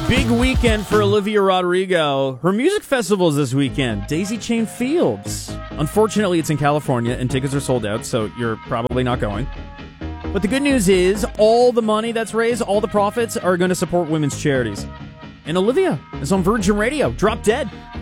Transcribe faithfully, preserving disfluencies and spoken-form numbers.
Big weekend for Olivia Rodrigo. Her music festival is this weekend, Daisy Chain Fields. Unfortunately, it's in California, and tickets are sold out, so you're probably not going. But the good news is, all the money that's raised, all the profits, are going to support women's charities. And Olivia is on Virgin Radio. Drop Dead.